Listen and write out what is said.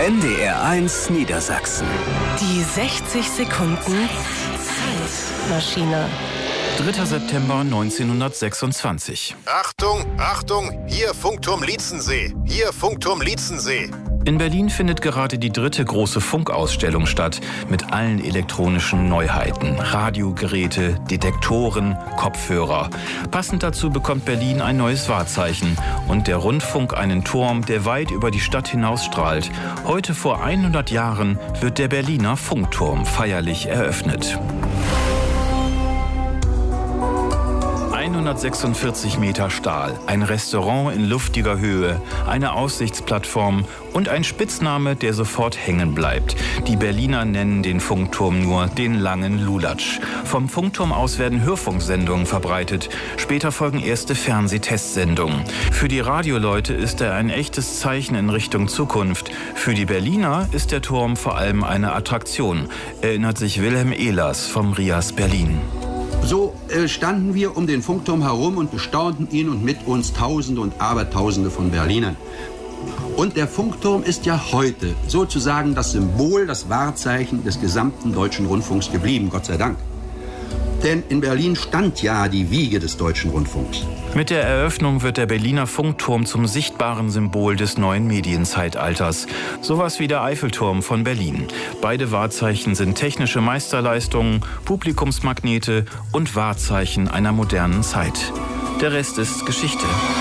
NDR1 Niedersachsen. Die 60 Sekunden Zeitmaschine. 3. September 1926. Achtung, Achtung, hier Funkturm Lietzensee, hier Funkturm Lietzensee. In Berlin findet gerade die 3. große Funkausstellung statt, mit allen elektronischen Neuheiten, Radiogeräte, Detektoren, Kopfhörer. Passend dazu bekommt Berlin ein neues Wahrzeichen und der Rundfunk einen Turm, der weit über die Stadt hinausstrahlt. Heute vor 100 Jahren wird der Berliner Funkturm feierlich eröffnet. 146 Meter Stahl, ein Restaurant in luftiger Höhe, eine Aussichtsplattform und ein Spitzname, der sofort hängen bleibt. Die Berliner nennen den Funkturm nur den langen Lulatsch. Vom Funkturm aus werden Hörfunksendungen verbreitet. Später folgen erste Fernsehtestsendungen. Für die Radioleute ist er ein echtes Zeichen in Richtung Zukunft. Für die Berliner ist der Turm vor allem eine Attraktion, erinnert sich Wilhelm Ehlers vom RIAS Berlin. So standen wir um den Funkturm herum und bestaunten ihn und mit uns Tausende und Abertausende von Berlinern. Und der Funkturm ist ja heute sozusagen das Symbol, das Wahrzeichen des gesamten deutschen Rundfunks geblieben, Gott sei Dank. Denn in Berlin stand ja die Wiege des deutschen Rundfunks. Mit der Eröffnung wird der Berliner Funkturm zum sichtbaren Symbol des neuen Medienzeitalters. Sowas wie der Eiffelturm von Berlin. Beide Wahrzeichen sind technische Meisterleistungen, Publikumsmagnete und Wahrzeichen einer modernen Zeit. Der Rest ist Geschichte.